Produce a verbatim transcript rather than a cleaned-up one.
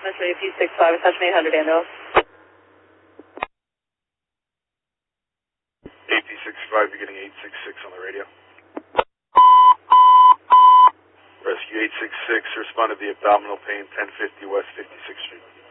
Metro A P six five, attachment eight hundred ambulance. A P six five, beginning eight six six on the radio. Rescue eight six six, respond to the abdominal pain, ten fifty West fifty-sixth Street.